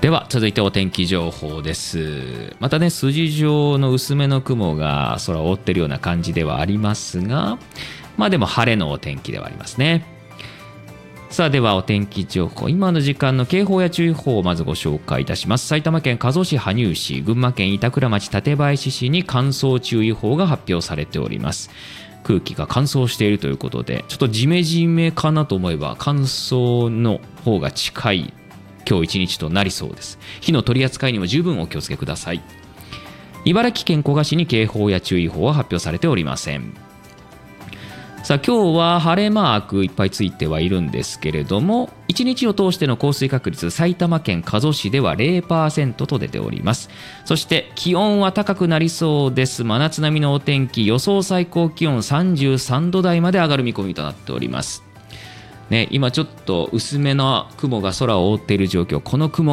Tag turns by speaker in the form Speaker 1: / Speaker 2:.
Speaker 1: では続いてお天気情報です。またね、筋状の薄めの雲が空を覆っているような感じではありますが、でも晴れのお天気ではありますね。さあ、ではお天気情報、今の時間の警報や注意報をまずご紹介いたします。埼玉県加須市、羽生市、群馬県板倉町、館林市に乾燥注意報が発表されております。空気が乾燥しているということで、ちょっとジメジメかなと思えば乾燥の方が近い今日一日となりそうです。火の取り扱いにも十分お気をつけください。茨城県古河市に警報や注意報は発表されておりません。さあ、今日は晴れマークいっぱいついてはいるんですけれども、一日を通しての降水確率、埼玉県加須市では 0% と出ております。そして気温は高くなりそうです。真夏並みのお天気、予想最高気温33度台まで上がる見込みとなっております。今ちょっと薄めの雲が空を覆っている状況、この雲